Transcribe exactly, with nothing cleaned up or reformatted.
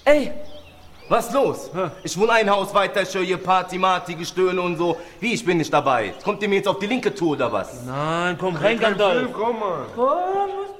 Ey, was los? Hä? Ich wohne ein Haus weiter, ich höre hier Party, Marty, Gestöhne und so. Wie, ich bin nicht dabei? Kommt ihr mir jetzt auf die linke Tour oder was? Nein, komm rein, Gandalf. Komm mal. Komm,